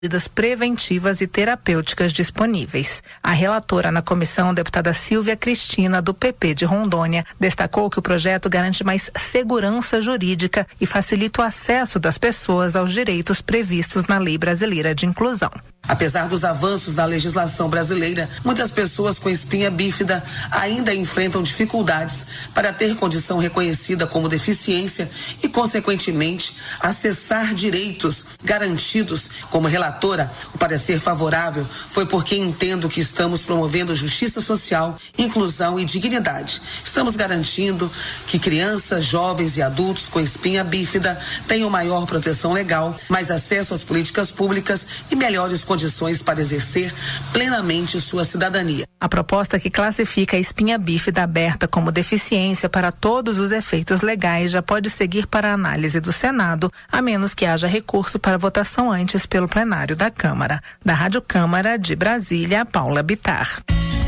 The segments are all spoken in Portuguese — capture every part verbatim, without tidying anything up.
medidas preventivas e terapêuticas disponíveis. A relatora na comissão, deputada Silvia Cristina, do P P de Rondônia, destacou que o projeto garante mais segurança jurídica e facilita o acesso das pessoas aos direitos previstos na Lei Brasileira de Inclusão. Apesar dos avanços na legislação brasileira, muitas pessoas com espinha bífida ainda enfrentam dificuldades para ter condição reconhecida como deficiência e, consequentemente, acessar direitos garantidos. Como relatora, o parecer favorável foi porque entendo que estamos promovendo justiça social, inclusão e dignidade. Estamos garantindo que crianças, jovens e adultos com espinha bífida tenham maior proteção legal, mais acesso às políticas públicas e melhores condições para exercer plenamente sua cidadania. A proposta que classifica a espinha bífida aberta como deficiência para todos os efeitos legais já pode seguir para a análise do Senado, a menos que haja recurso para votação antes pelo plenário da Câmara. Da Rádio Câmara de Brasília, Paula Bittar.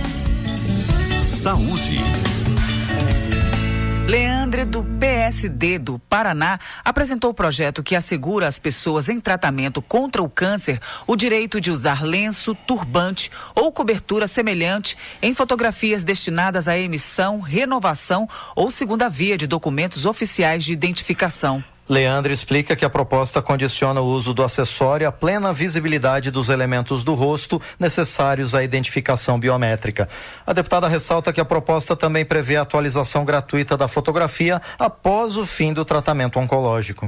Saúde. Leandre, do P S D do Paraná, apresentou o projeto que assegura às pessoas em tratamento contra o câncer o direito de usar lenço, turbante ou cobertura semelhante em fotografias destinadas à emissão, renovação ou segunda via de documentos oficiais de identificação. Leandre explica que a proposta condiciona o uso do acessório à plena visibilidade dos elementos do rosto necessários à identificação biométrica. A deputada ressalta que a proposta também prevê a atualização gratuita da fotografia após o fim do tratamento oncológico.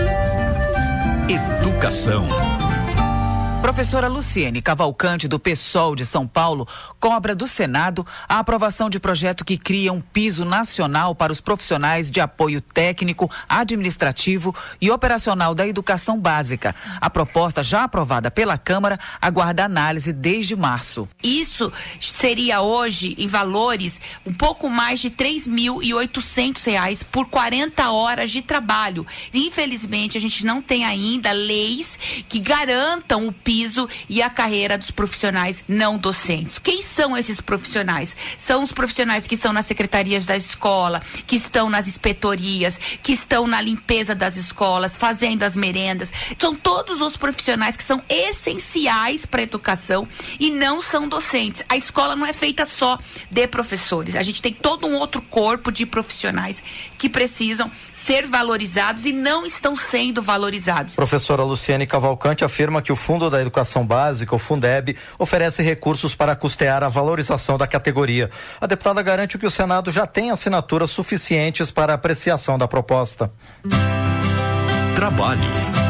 Educação. Professora Luciene Cavalcante, do PSOL de São Paulo, cobra do Senado a aprovação de projeto que cria um piso nacional para os profissionais de apoio técnico, administrativo e operacional da educação básica. A proposta, já aprovada pela Câmara, aguarda análise desde março. Isso seria hoje, em valores, um pouco mais de três mil e oitocentos reais por quarenta horas de trabalho. Infelizmente, a gente não tem ainda leis que garantam o piso e a carreira dos profissionais não docentes. Quem são esses profissionais? São os profissionais que estão nas secretarias da escola, que estão nas inspetorias, que estão na limpeza das escolas, fazendo as merendas. São todos os profissionais que são essenciais para a educação e não são docentes. A escola não é feita só de professores. A gente tem todo um outro corpo de profissionais que precisam ser valorizados e não estão sendo valorizados. Professora Luciene Cavalcante afirma que o Fundo da Educação Básica, o Fundeb, oferece recursos para custear a valorização da categoria. A deputada garante que o Senado já tem assinaturas suficientes para a apreciação da proposta. Trabalho.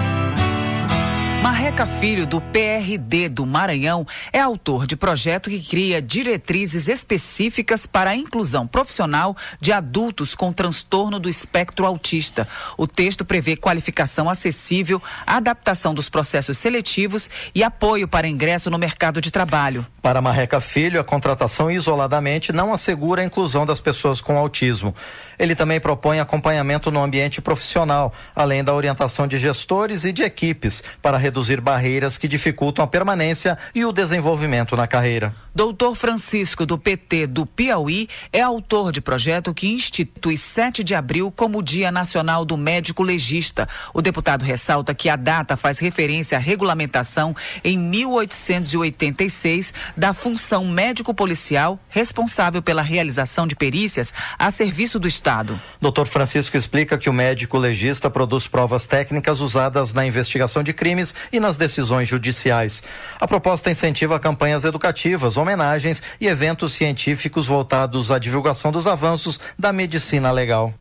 Marreca Filho, do P R D do Maranhão, é autor de projeto que cria diretrizes específicas para a inclusão profissional de adultos com transtorno do espectro autista. O texto prevê qualificação acessível, adaptação dos processos seletivos e apoio para ingresso no mercado de trabalho. Para Marreca Filho, a contratação isoladamente não assegura a inclusão das pessoas com autismo. Ele também propõe acompanhamento no ambiente profissional, além da orientação de gestores e de equipes, para reduzir barreiras que dificultam a permanência e o desenvolvimento na carreira. Doutor Francisco, do P T do Piauí, é autor de projeto que institui sete de abril como Dia Nacional do Médico Legista. O deputado ressalta que a data faz referência à regulamentação em mil oitocentos e oitenta e seis da função médico-policial responsável pela realização de perícias a serviço do Estado. Doutor Francisco explica que o médico legista produz provas técnicas usadas na investigação de crimes e nas decisões judiciais. A proposta incentiva campanhas educativas, homenagens e eventos científicos voltados à divulgação dos avanços da medicina legal.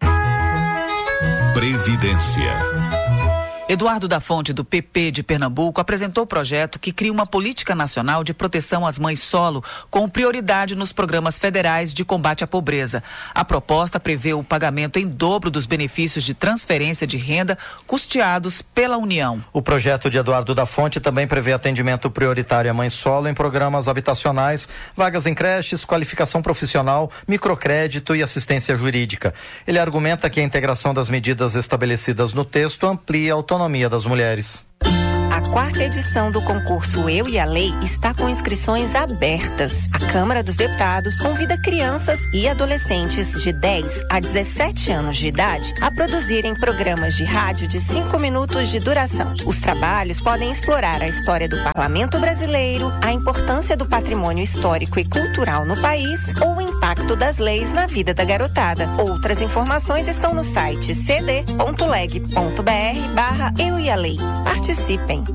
Previdência. Eduardo da Fonte, do P P de Pernambuco, apresentou o projeto que cria uma política nacional de proteção às mães solo, com prioridade nos programas federais de combate à pobreza. A proposta prevê o pagamento em dobro dos benefícios de transferência de renda custeados pela União. O projeto de Eduardo da Fonte também prevê atendimento prioritário à mãe solo em programas habitacionais, vagas em creches, qualificação profissional, microcrédito e assistência jurídica. Ele argumenta que a integração das medidas estabelecidas no texto amplia a autonomia das mulheres. A quarta edição do concurso Eu e a Lei está com inscrições abertas. A Câmara dos Deputados convida crianças e adolescentes de dez a dezessete anos de idade a produzirem programas de rádio de cinco minutos de duração. Os trabalhos podem explorar a história do parlamento brasileiro, a importância do patrimônio histórico e cultural no país ou o impacto das leis na vida da garotada. Outras informações estão no site cd ponto leg ponto br barra Eu e a Lei. Participem.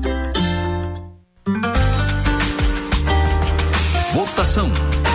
Votação.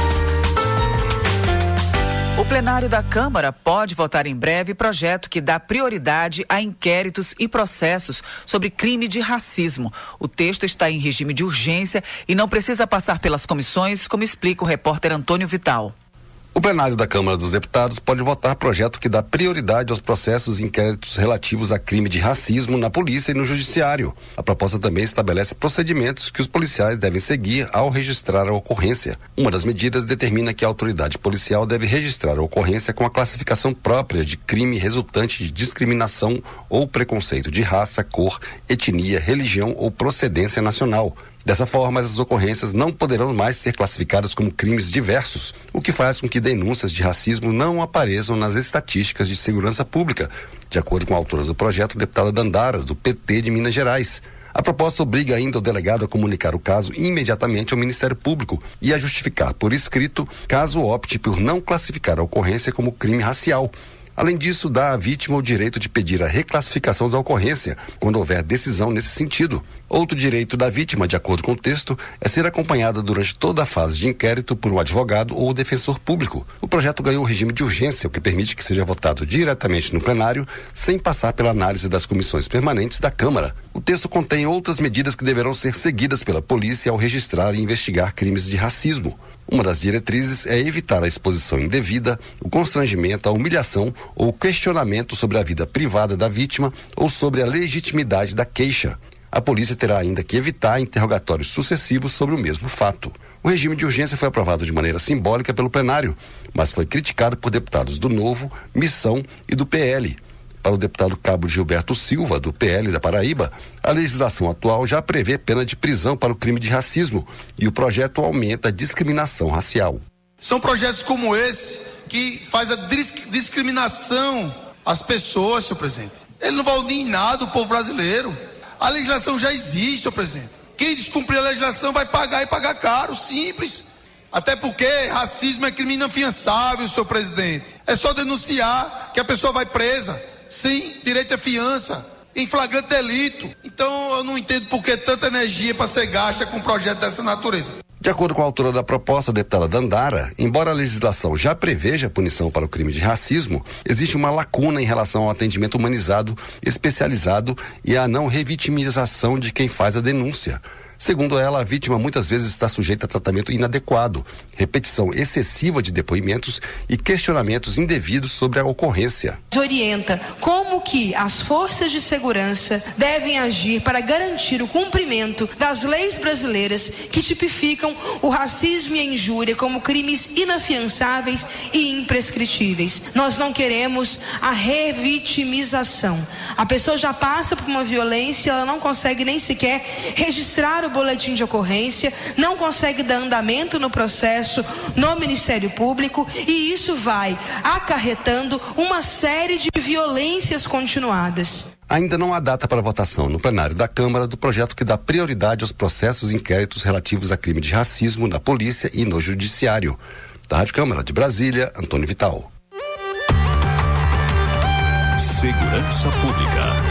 O plenário da Câmara pode votar em breve projeto que dá prioridade a inquéritos e processos sobre crime de racismo. O texto está em regime de urgência e não precisa passar pelas comissões, como explica o repórter Antônio Vital. O plenário da Câmara dos Deputados pode votar projeto que dá prioridade aos processos e inquéritos relativos a crime de racismo na polícia e no judiciário. A proposta também estabelece procedimentos que os policiais devem seguir ao registrar a ocorrência. Uma das medidas determina que a autoridade policial deve registrar a ocorrência com a classificação própria de crime resultante de discriminação ou preconceito de raça, cor, etnia, religião ou procedência nacional. Dessa forma, essas ocorrências não poderão mais ser classificadas como crimes diversos, o que faz com que denúncias de racismo não apareçam nas estatísticas de segurança pública, de acordo com a autora do projeto, deputada Dandara, do P T de Minas Gerais. A proposta obriga ainda o delegado a comunicar o caso imediatamente ao Ministério Público e a justificar por escrito caso opte por não classificar a ocorrência como crime racial. Além disso, dá à vítima o direito de pedir a reclassificação da ocorrência, quando houver decisão nesse sentido. Outro direito da vítima, de acordo com o texto, é ser acompanhada durante toda a fase de inquérito por um advogado ou defensor público. O projeto ganhou regime de urgência, o que permite que seja votado diretamente no plenário, sem passar pela análise das comissões permanentes da Câmara. O texto contém outras medidas que deverão ser seguidas pela polícia ao registrar e investigar crimes de racismo. Uma das diretrizes é evitar a exposição indevida, o constrangimento, a humilhação ou o questionamento sobre a vida privada da vítima ou sobre a legitimidade da queixa. A polícia terá ainda que evitar interrogatórios sucessivos sobre o mesmo fato. O regime de urgência foi aprovado de maneira simbólica pelo plenário, mas foi criticado por deputados do Novo, Missão e do P L. Para o deputado Cabo Gilberto Silva, do P L da Paraíba, a legislação atual já prevê pena de prisão para o crime de racismo e o projeto aumenta a discriminação racial. São projetos como esse que faz a discriminação às pessoas, senhor presidente. Ele não vai unir em nada o povo brasileiro. A legislação já existe, senhor presidente. Quem descumprir a legislação vai pagar e pagar caro, simples. Até porque racismo é crime inafiançável, senhor presidente. É só denunciar que a pessoa vai presa. Sim, direito à fiança, em flagrante delito. Então eu não entendo por que tanta energia para ser gasta com um projeto dessa natureza. De acordo com a autora da proposta, a deputada Dandara, embora a legislação já preveja a punição para o crime de racismo, existe uma lacuna em relação ao atendimento humanizado, especializado e à não revitimização de quem faz a denúncia. Segundo ela, a vítima muitas vezes está sujeita a tratamento inadequado, repetição excessiva de depoimentos e questionamentos indevidos sobre a ocorrência. Orienta como que as forças de segurança devem agir para garantir o cumprimento das leis brasileiras que tipificam o racismo e a injúria como crimes inafiançáveis e imprescritíveis. Nós não queremos a revitimização. A pessoa já passa por uma violência, ela não consegue nem sequer registrar o boletim de ocorrência, não consegue dar andamento no processo no Ministério Público e isso vai acarretando uma série de violências continuadas. Ainda não há data para votação no plenário da Câmara do projeto que dá prioridade aos processos e inquéritos relativos a crime de racismo na polícia e no judiciário. Da Rádio Câmara de Brasília, Antônio Vital. Segurança Pública.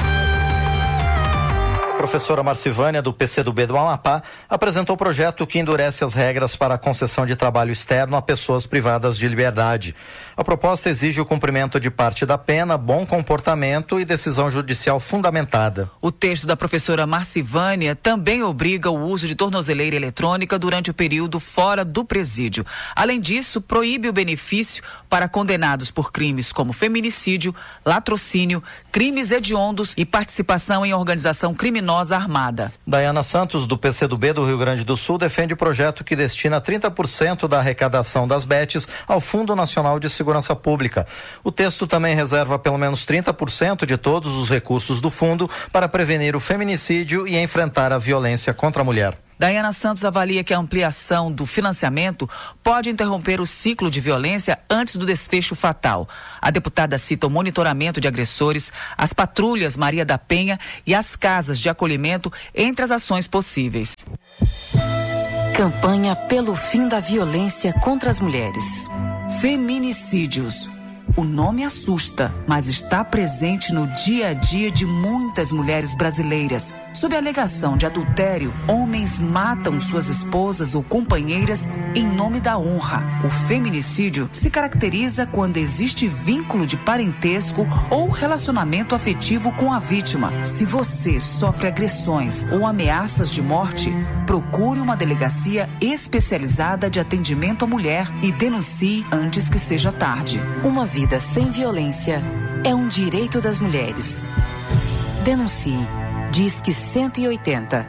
A professora Marcivânia, do P C do B do Amapá, apresentou o projeto que endurece as regras para a concessão de trabalho externo a pessoas privadas de liberdade. A proposta exige o cumprimento de parte da pena, bom comportamento e decisão judicial fundamentada. O texto da professora Marcivânia também obriga o uso de tornozeleira eletrônica durante o período fora do presídio. Além disso, proíbe o benefício para para condenados por crimes como feminicídio, latrocínio, crimes hediondos e participação em organização criminosa armada. Dayana Santos, do P C do B do Rio Grande do Sul, defende o projeto que destina trinta por cento da arrecadação das B E Ts ao Fundo Nacional de Segurança Pública. O texto também reserva pelo menos trinta por cento de todos os recursos do fundo para prevenir o feminicídio e enfrentar a violência contra a mulher. Dayana Santos avalia que a ampliação do financiamento pode interromper o ciclo de violência antes do desfecho fatal. A deputada cita o monitoramento de agressores, as patrulhas Maria da Penha e as casas de acolhimento entre as ações possíveis. Campanha pelo fim da violência contra as mulheres. Feminicídios. O nome assusta, mas está presente no dia a dia de muitas mulheres brasileiras. Sob a alegação de adultério, homens matam suas esposas ou companheiras em nome da honra. O feminicídio se caracteriza quando existe vínculo de parentesco ou relacionamento afetivo com a vítima. Se você sofre agressões ou ameaças de morte, procure uma delegacia especializada de atendimento à mulher e denuncie antes que seja tarde. Uma vida sem violência é um direito das mulheres. Denuncie. Disque cento e oitenta.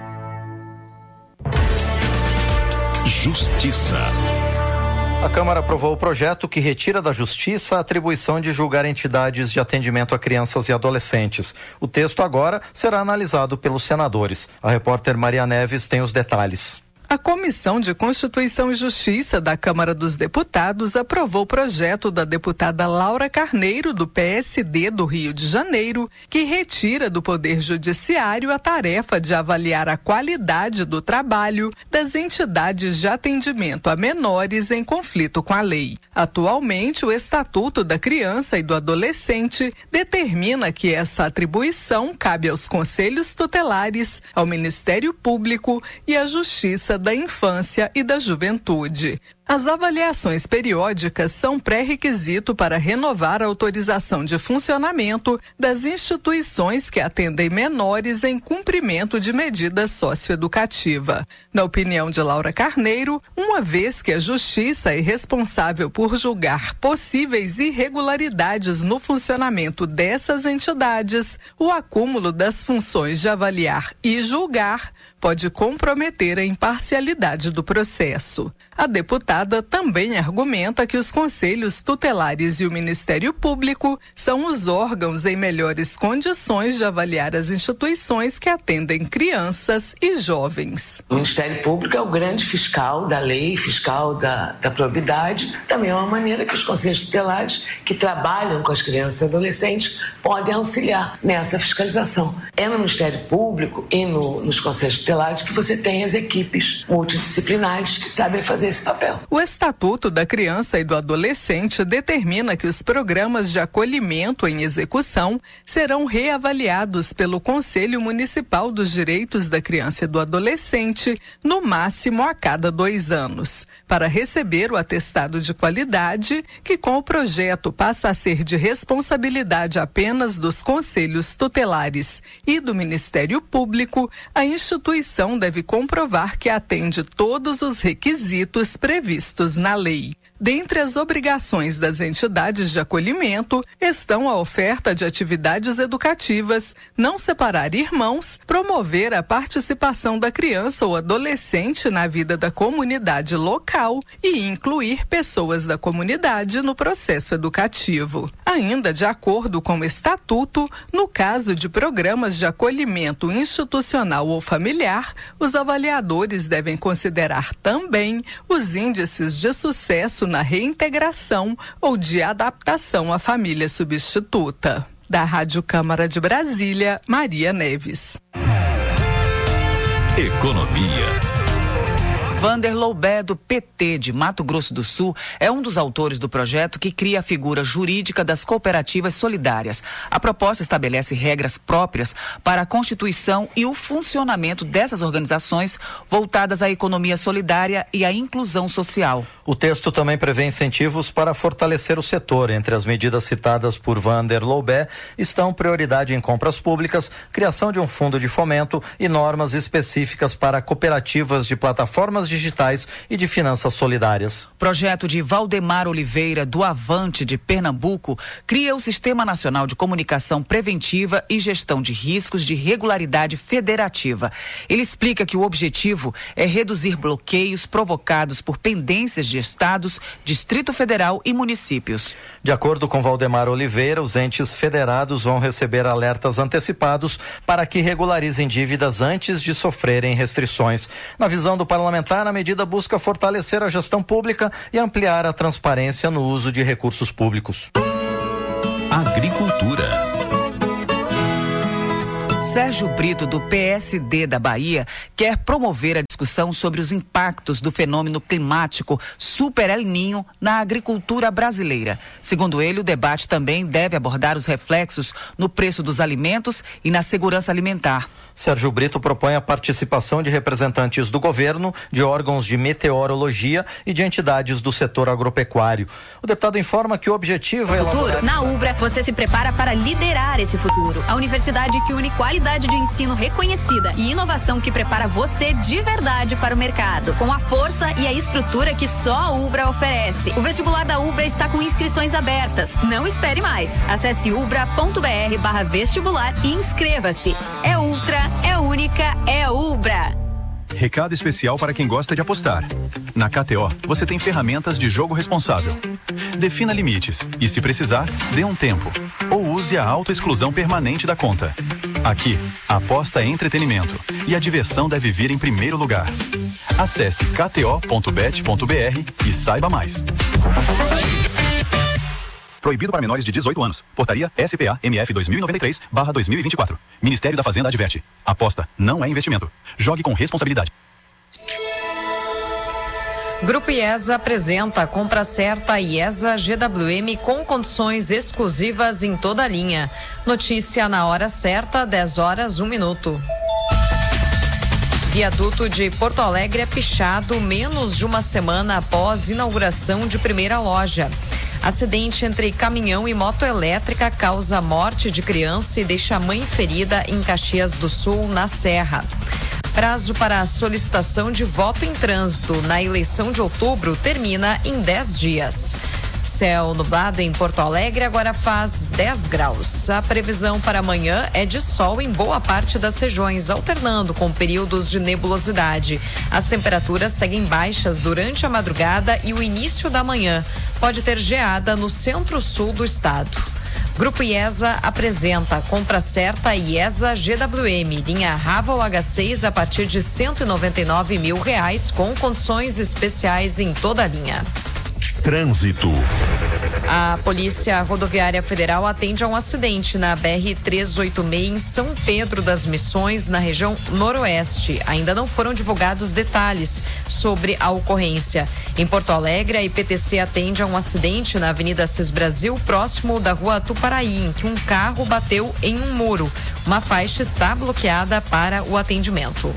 Justiça. A Câmara aprovou o projeto que retira da Justiça a atribuição de julgar entidades de atendimento a crianças e adolescentes. O texto agora será analisado pelos senadores. A repórter Maria Neves tem os detalhes. A Comissão de Constituição e Justiça da Câmara dos Deputados aprovou o projeto da deputada Laura Carneiro, do P S D do Rio de Janeiro, que retira do Poder Judiciário a tarefa de avaliar a qualidade do trabalho das entidades de atendimento a menores em conflito com a lei. Atualmente, o Estatuto da Criança e do Adolescente determina que essa atribuição cabe aos conselhos tutelares, ao Ministério Público e à Justiça da Infância e da Juventude. As avaliações periódicas são pré-requisito para renovar a autorização de funcionamento das instituições que atendem menores em cumprimento de medida socioeducativa. Na opinião de Laura Carneiro, uma vez que a Justiça é responsável por julgar possíveis irregularidades no funcionamento dessas entidades, o acúmulo das funções de avaliar e julgar pode comprometer a imparcialidade do processo. A deputada também argumenta que os conselhos tutelares e o Ministério Público são os órgãos em melhores condições de avaliar as instituições que atendem crianças e jovens. O Ministério Público é o grande fiscal da lei, fiscal da, da probidade. Também é uma maneira que os conselhos tutelares que trabalham com as crianças e adolescentes podem auxiliar nessa fiscalização. É no Ministério Público e no, nos conselhos tutelares que você tem as equipes multidisciplinares que sabem fazer esse papel. O Estatuto da Criança e do Adolescente determina que os programas de acolhimento em execução serão reavaliados pelo Conselho Municipal dos Direitos da Criança e do Adolescente, no máximo a cada dois anos. Para receber o atestado de qualidade, que com o projeto passa a ser de responsabilidade apenas dos conselhos tutelares e do Ministério Público, a instituição deve comprovar que atende todos os requisitos previstos na lei. Dentre as obrigações das entidades de acolhimento estão a oferta de atividades educativas, não separar irmãos, promover a participação da criança ou adolescente na vida da comunidade local e incluir pessoas da comunidade no processo educativo. Ainda de acordo com o Estatuto, no caso de programas de acolhimento institucional ou familiar, os avaliadores devem considerar também os índices de sucesso na reintegração ou de adaptação à família substituta. Da Rádio Câmara de Brasília, Maria Neves. Economia. Vander Loubé, do P T de Mato Grosso do Sul, é um dos autores do projeto que cria a figura jurídica das cooperativas solidárias. A proposta estabelece regras próprias para a constituição e o funcionamento dessas organizações voltadas à economia solidária e à inclusão social. O texto também prevê incentivos para fortalecer o setor. Entre as medidas citadas por Vander Loubé estão prioridade em compras públicas, criação de um fundo de fomento e normas específicas para cooperativas de plataformas contas digitais e de finanças solidárias. Projeto de Valdemar Oliveira, do Avante de Pernambuco, cria o Sistema Nacional de Comunicação Preventiva e Gestão de Riscos de Regularidade Federativa. Ele explica que o objetivo é reduzir bloqueios provocados por pendências de estados, Distrito Federal e municípios. De acordo com Valdemar Oliveira, os entes federados vão receber alertas antecipados para que regularizem dívidas antes de sofrerem restrições. Na visão do parlamentar, a medida busca fortalecer a gestão pública e ampliar a transparência no uso de recursos públicos. Agricultura. Sérgio Brito, do P S D da Bahia, quer promover a discussão sobre os impactos do fenômeno climático Super El Niño na agricultura brasileira. Segundo ele, o debate também deve abordar os reflexos no preço dos alimentos e na segurança alimentar. Sérgio Brito propõe a participação de representantes do governo, de órgãos de meteorologia e de entidades do setor agropecuário. O deputado informa que o objetivo é futuro. Elaborar... Na Ubra, você se prepara para liderar esse futuro. A universidade que une qualidade de ensino reconhecida e inovação que prepara você de verdade para o mercado, com a força e a estrutura que só a Ubra oferece. O vestibular da Ubra está com inscrições abertas. Não espere mais. Acesse ubra.br barra vestibular e inscreva-se. É Ultra, é única, é Ubra. Recado especial para quem gosta de apostar. Na K T O, você tem ferramentas de jogo responsável. Defina limites e, se precisar, dê um tempo. Ou use a autoexclusão permanente da conta. Aqui, a aposta é entretenimento e a diversão deve vir em primeiro lugar. Acesse k t o ponto bet ponto b r e saiba mais. Proibido para menores de dezoito anos. Portaria S P A M F dois mil e noventa e três barra dois mil e vinte e quatro. Ministério da Fazenda adverte. Aposta não é investimento. Jogue com responsabilidade. Grupo IESA apresenta a compra certa IESA G W M com condições exclusivas em toda a linha. Notícia na hora certa, dez horas, um minuto. Viaduto de Porto Alegre é pichado menos de uma semana após inauguração de primeira loja. Acidente entre caminhão e moto elétrica causa morte de criança e deixa a mãe ferida em Caxias do Sul, na Serra. Prazo para a solicitação de voto em trânsito na eleição de outubro termina em dez dias. Céu nublado em Porto Alegre agora faz dez graus. A previsão para amanhã é de sol em boa parte das regiões, alternando com períodos de nebulosidade. As temperaturas seguem baixas durante a madrugada e o início da manhã. Pode ter geada no centro-sul do estado. Grupo IESA apresenta compra certa IESA G W M, linha Raval H seis a partir de cento e noventa e nove mil reais, com condições especiais em toda a linha. Trânsito. A Polícia Rodoviária Federal atende a um acidente na B R trezentos e oitenta e seis em São Pedro das Missões, na região noroeste. Ainda não foram divulgados detalhes sobre a ocorrência. Em Porto Alegre, a I P T C atende a um acidente na Avenida Assis Brasil, próximo da Rua Tuparaí, em que um carro bateu em um muro. Uma faixa está bloqueada para o atendimento.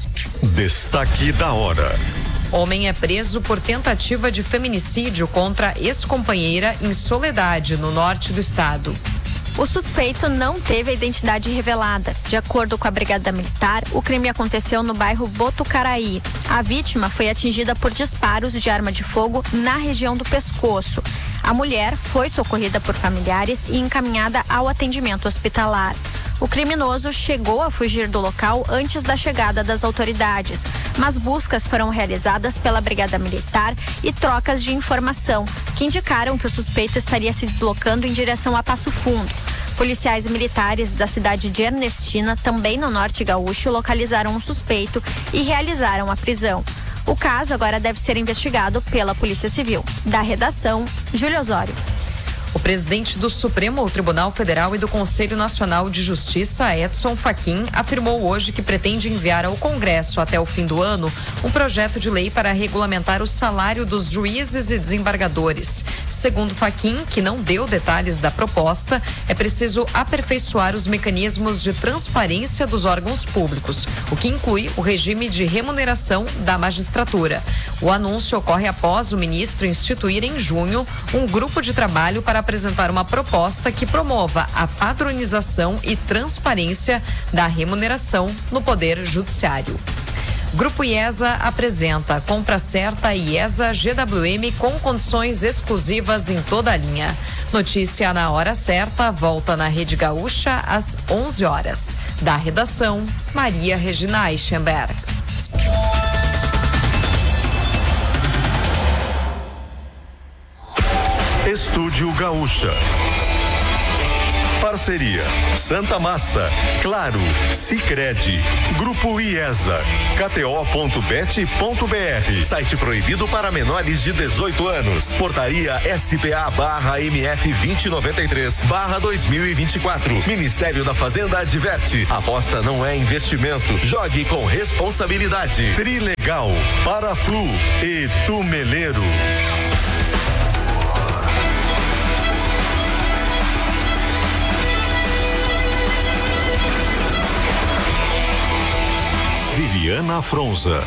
Destaque da hora. Homem é preso por tentativa de feminicídio contra ex-companheira em Soledade, no norte do estado. O suspeito não teve a identidade revelada. De acordo com a Brigada Militar, o crime aconteceu no bairro Botucaraí. A vítima foi atingida por disparos de arma de fogo na região do pescoço. A mulher foi socorrida por familiares e encaminhada ao atendimento hospitalar. O criminoso chegou a fugir do local antes da chegada das autoridades, mas buscas foram realizadas pela Brigada Militar e trocas de informação, que indicaram que o suspeito estaria se deslocando em direção a Passo Fundo. Policiais militares da cidade de Ernestina, também no norte gaúcho, localizaram o suspeito e realizaram a prisão. O caso agora deve ser investigado pela Polícia Civil. Da redação, Júlio Osório. O presidente do Supremo Tribunal Federal e do Conselho Nacional de Justiça, Edson Fachin, afirmou hoje que pretende enviar ao Congresso até o fim do ano um projeto de lei para regulamentar o salário dos juízes e desembargadores. Segundo Fachin, que não deu detalhes da proposta, é preciso aperfeiçoar os mecanismos de transparência dos órgãos públicos, o que inclui o regime de remuneração da magistratura. O anúncio ocorre após o ministro instituir em junho um grupo de trabalho para apresentar uma proposta que promova a padronização e transparência da remuneração no Poder Judiciário. Grupo IESA apresenta Compra Certa IESA G W M com condições exclusivas em toda a linha. Notícia na hora certa, volta na Rede Gaúcha às onze horas. Da redação, Maria Regina Eichenberg. Estúdio Gaúcha. Parceria Santa Massa, Claro, Sicredi, Grupo IESA, K T O ponto bet ponto B R. Site proibido para menores de dezoito anos. Portaria S P A barra M F vinte noventa e três barra dois mil e vinte e quatro. Ministério da Fazenda adverte: aposta não é investimento. Jogue com responsabilidade. Trilegal, Paraflu e Tumeleiro. Viviana Fronza.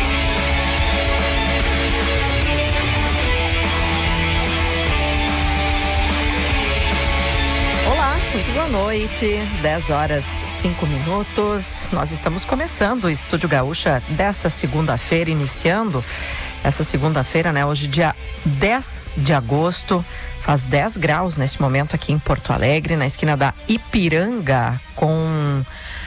Olá, muito boa noite. dez horas, cinco minutos. Nós estamos começando o Estúdio Gaúcha dessa segunda-feira, iniciando essa segunda-feira, né? Hoje, dia dez de agosto. Faz dez graus nesse momento aqui em Porto Alegre, na esquina da Ipiranga, com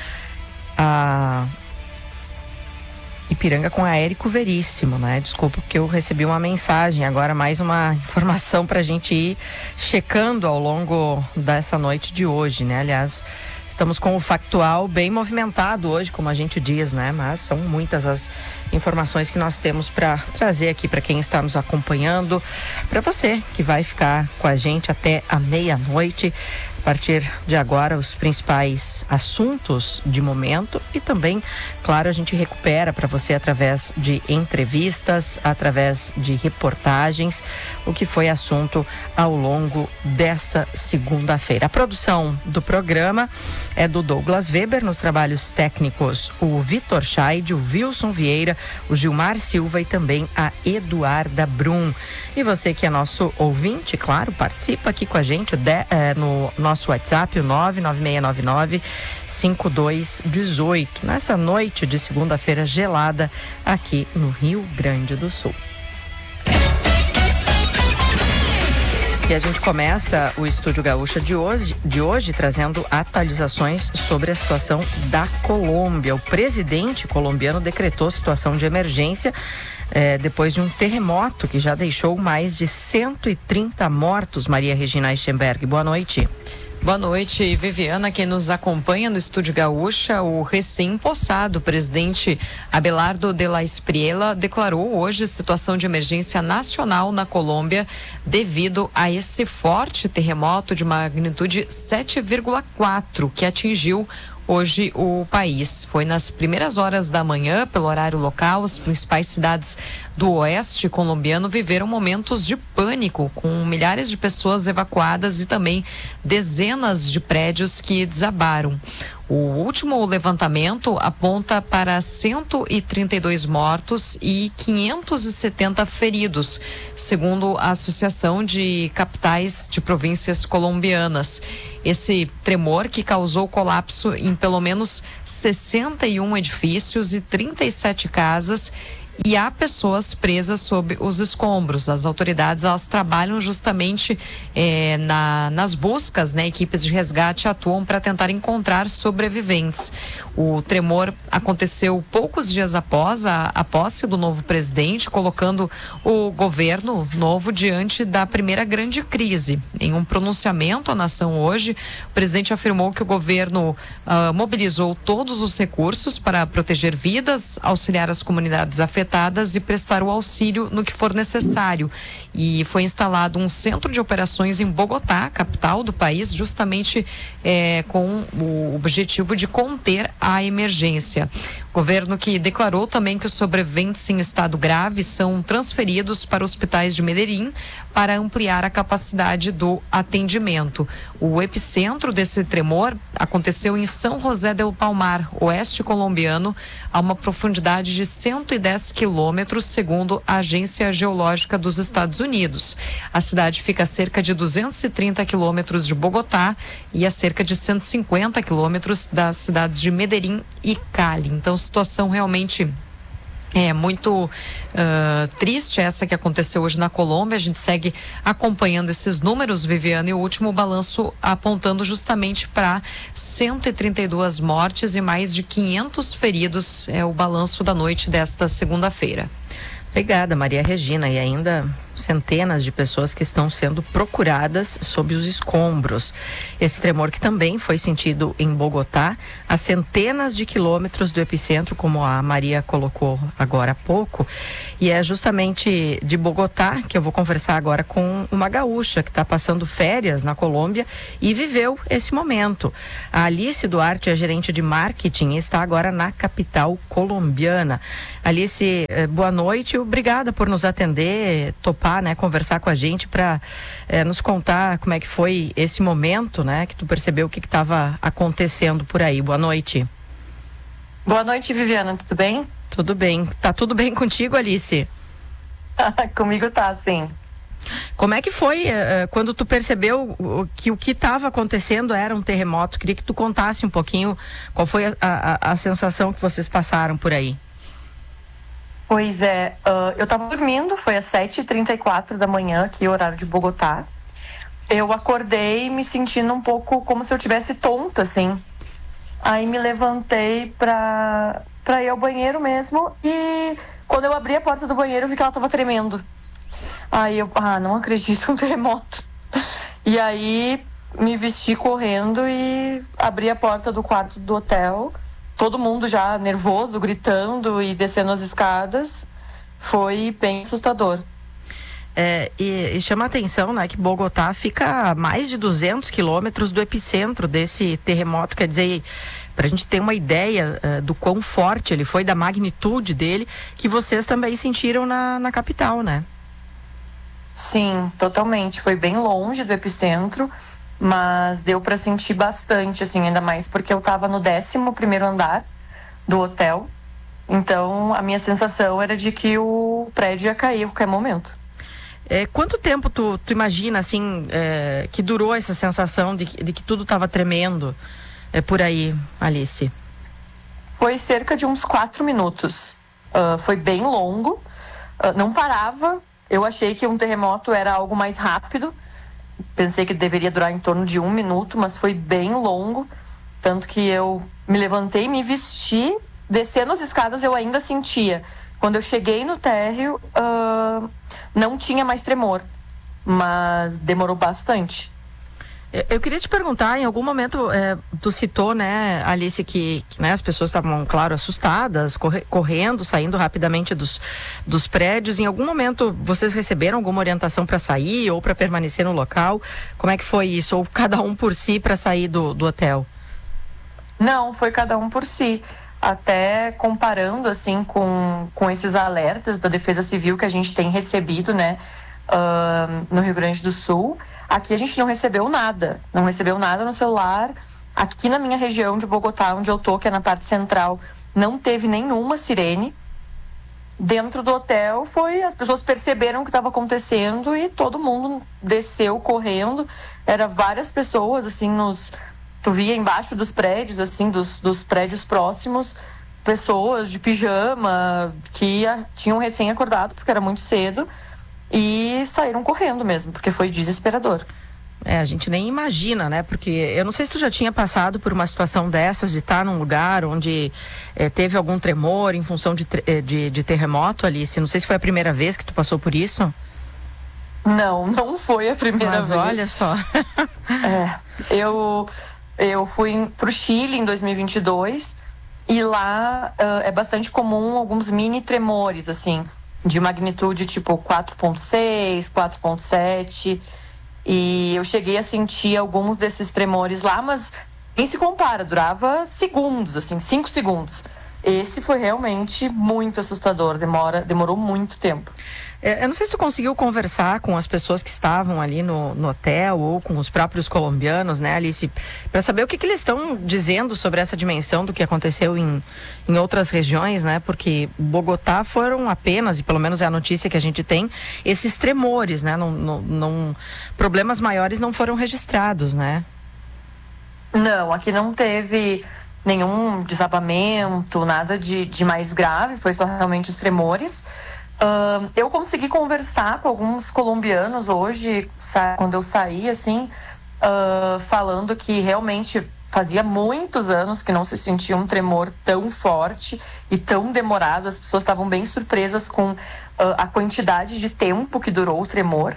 a Ipiranga com a Érico Veríssimo, né? Desculpa porque eu recebi uma mensagem, agora mais uma informação para a gente ir checando ao longo dessa noite de hoje, né? Aliás, estamos com o factual bem movimentado hoje, como a gente diz, né? Mas são muitas as informações que nós temos para trazer aqui para quem está nos acompanhando, para você que vai ficar com a gente até a meia-noite. A partir de agora, os principais assuntos de momento e também, claro, a gente recupera para você através de entrevistas, através de reportagens, o que foi assunto ao longo dessa segunda-feira. A produção do programa é do Douglas Weber, nos trabalhos técnicos o Vitor Scheid, o Wilson Vieira, o Gilmar Silva e também a Eduarda Brum. E você que é nosso ouvinte, claro, participa aqui com a gente de, é, no nosso Nosso WhatsApp, o nove nove seis nove nove cinco dois um oito, nessa noite de segunda-feira gelada aqui no Rio Grande do Sul. E a gente começa o Estúdio Gaúcha de hoje, de hoje trazendo atualizações sobre a situação da Colômbia. O presidente colombiano decretou situação de emergência É, depois de um terremoto que já deixou mais de cento e trinta mortos. Maria Regina Eichenberg, boa noite. Boa noite, Viviana, quem nos acompanha no Estúdio Gaúcha. O recém-possado presidente Abelardo de la Espriella declarou hoje situação de emergência nacional na Colômbia devido a esse forte terremoto de magnitude sete vírgula quatro que atingiu hoje o país. Foi nas primeiras horas da manhã, pelo horário local, as principais cidades do oeste colombiano viveram momentos de pânico, com milhares de pessoas evacuadas e também dezenas de prédios que desabaram. O último levantamento aponta para cento e trinta e dois mortos e quinhentos e setenta feridos, segundo a Associação de Capitais de Províncias Colombianas. Esse tremor que causou colapso em pelo menos sessenta e um edifícios e trinta e sete casas, e há pessoas presas sob os escombros. As autoridades, elas trabalham justamente eh, na, nas buscas, né? Equipes de resgate atuam para tentar encontrar sobreviventes. O tremor aconteceu poucos dias após a, a posse do novo presidente, colocando o governo novo diante da primeira grande crise. Em um pronunciamento à nação hoje, o presidente afirmou que o governo uh, mobilizou todos os recursos para proteger vidas, auxiliar as comunidades afetadas e prestar o auxílio no que for necessário. E foi instalado um centro de operações em Bogotá, capital do país, justamente eh, com o objetivo de conter a emergência. Governo que declarou também que os sobreviventes em estado grave são transferidos para hospitais de Medellín para ampliar a capacidade do atendimento. O epicentro desse tremor aconteceu em São José del Palmar, oeste colombiano, a uma profundidade de cento e dez quilômetros, segundo a Agência Geológica dos Estados Unidos. A cidade fica a cerca de duzentos e trinta quilômetros de Bogotá e a cerca de cento e cinquenta quilômetros das cidades de Medellín e Cali. Então, situação realmente É muito uh, triste essa que aconteceu hoje na Colômbia. A gente segue acompanhando esses números, Viviane, e o último balanço apontando justamente para cento e trinta e duas mortes e mais de quinhentos feridos. É o balanço da noite desta segunda-feira. Obrigada, Maria Regina. E ainda centenas de pessoas que estão sendo procuradas sob os escombros. Esse tremor que também foi sentido em Bogotá, a centenas de quilômetros do epicentro, como a Maria colocou agora há pouco. E é justamente de Bogotá que eu vou conversar agora com uma gaúcha que está passando férias na Colômbia e viveu esse momento. A Alice Duarte é gerente de marketing e está agora na capital colombiana. Alice, boa noite, obrigada por nos atender, topar, né, conversar com a gente para eh, nos contar como é que foi esse momento, né, que tu percebeu o que estava acontecendo por aí. Boa noite. Boa noite, Viviana, tudo bem? Tudo bem. Tá tudo bem contigo, Alice? Comigo tá, sim. Como é que foi eh, quando tu percebeu que o que estava acontecendo era um terremoto? Queria que tu contasse um pouquinho qual foi a, a, a sensação que vocês passaram por aí. Pois é, uh, eu tava dormindo, foi às sete e trinta e quatro da manhã, aqui, horário de Bogotá. Eu acordei me sentindo um pouco como se eu tivesse tonta, assim. Aí me levantei pra, pra ir ao banheiro mesmo e quando eu abri a porta do banheiro eu vi que ela tava tremendo. Aí eu, ah, não acredito, um terremoto. E aí me vesti correndo e abri a porta do quarto do hotel. Todo mundo já nervoso, gritando e descendo as escadas. Foi bem assustador. É, e, e chama a atenção, né, que Bogotá fica a mais de duzentos quilômetros do epicentro desse terremoto. Quer dizer, para a gente ter uma ideia uh, do quão forte ele foi, da magnitude dele, que vocês também sentiram na, na capital, né? Sim, totalmente. Foi bem longe do epicentro, mas deu para sentir bastante, assim, ainda mais porque eu estava no décimo primeiro andar do hotel, então a minha sensação era de que o prédio ia cair a qualquer momento. É, quanto tempo tu, tu imagina, assim, é, que durou essa sensação de que, de que tudo estava tremendo é, por aí, Alice? Foi cerca de uns quatro minutos, uh, foi bem longo, uh, não parava. Eu achei que um terremoto era algo mais rápido. Pensei que deveria durar em torno de um minuto, mas foi bem longo. Tanto que eu me levantei, me vesti, descendo as escadas eu ainda sentia. Quando eu cheguei no térreo, uh, não tinha mais tremor, mas demorou bastante. Eu queria te perguntar, em algum momento, é, tu citou, né, Alice, que, que né, as pessoas estavam, claro, assustadas, corre, correndo, saindo rapidamente dos, dos prédios. Em algum momento, vocês receberam alguma orientação para sair ou para permanecer no local? Como é que foi isso? Ou cada um por si para sair do, do hotel? Não, foi cada um por si. Até comparando, assim, com, com esses alertas da Defesa Civil que a gente tem recebido, né, uh, no Rio Grande do Sul. Aqui a gente não recebeu nada, não recebeu nada no celular. Aqui na minha região de Bogotá, onde eu tô, que é na parte central, não teve nenhuma sirene. Dentro do hotel foi, as pessoas perceberam o que estava acontecendo e todo mundo desceu correndo. Era várias pessoas, assim, nos, tu via embaixo dos prédios, assim, dos, dos prédios próximos, pessoas de pijama que ia, tinham recém acordado, porque era muito cedo. E saíram correndo mesmo, porque foi desesperador. É, a gente nem imagina, né? Porque eu não sei se tu já tinha passado por uma situação dessas, de estar num lugar onde é, teve algum tremor em função de, de, de terremoto, Alice. Não sei se foi a primeira vez que tu passou por isso. Não, não foi a primeira Mas vez. Mas olha só. é, eu, eu fui pro Chile em dois mil e vinte e dois e lá uh, é bastante comum alguns mini tremores, assim, de magnitude tipo quatro ponto seis, quatro ponto sete, e eu cheguei a sentir alguns desses tremores lá, mas nem se compara, durava segundos, assim, cinco segundos. Esse foi realmente muito assustador, demora, demorou muito tempo. É, eu não sei se tu conseguiu conversar com as pessoas que estavam ali no, no hotel ou com os próprios colombianos, né, Alice, para saber o que, que eles estão dizendo sobre essa dimensão do que aconteceu em, em outras regiões, né, porque Bogotá foram apenas, e pelo menos é a notícia que a gente tem, esses tremores, né, não, não, não, problemas maiores não foram registrados, né? Não, aqui não teve nenhum desabamento, nada de, de mais grave, foi só realmente os tremores. Uh, eu consegui conversar com alguns colombianos hoje, quando eu saí, assim, uh, falando que realmente fazia muitos anos que não se sentia um tremor tão forte e tão demorado. As pessoas estavam bem surpresas com uh, a quantidade de tempo que durou o tremor.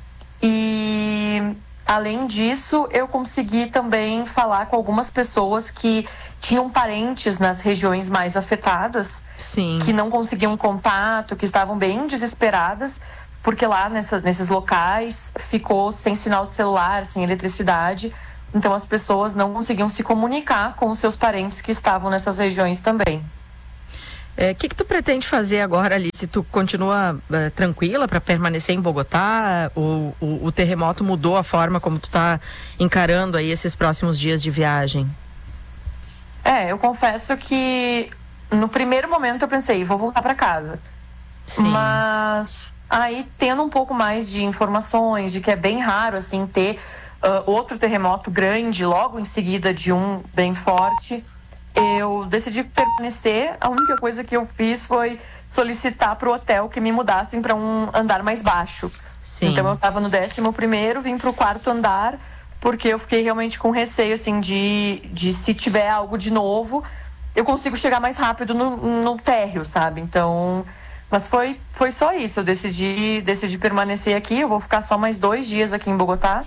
E além disso, eu consegui também falar com algumas pessoas que tinham parentes nas regiões mais afetadas, Sim. que não conseguiam contato, que estavam bem desesperadas, porque lá nessas, nesses locais ficou sem sinal de celular, sem eletricidade. Então as pessoas não conseguiam se comunicar com os seus parentes que estavam nessas regiões também. O é, que, que tu pretende fazer agora, Alice? Tu continua é, tranquila para permanecer em Bogotá? O, o, o terremoto mudou a forma como tu tá encarando aí esses próximos dias de viagem? É, eu confesso que no primeiro momento eu pensei, vou voltar para casa. Sim. Mas aí, tendo um pouco mais de informações, de que é bem raro, assim, ter uh, outro terremoto grande logo em seguida de um bem forte, eu decidi permanecer. A única coisa que eu fiz foi solicitar para o hotel que me mudassem para um andar mais baixo. Sim. Então eu estava no décimo primeiro, vim para o quarto andar, porque eu fiquei realmente com receio, assim, de, de se tiver algo de novo, eu consigo chegar mais rápido no, no térreo, sabe? Então, mas foi, foi só isso. Eu decidi, decidi permanecer aqui. Eu vou ficar só mais dois dias aqui em Bogotá.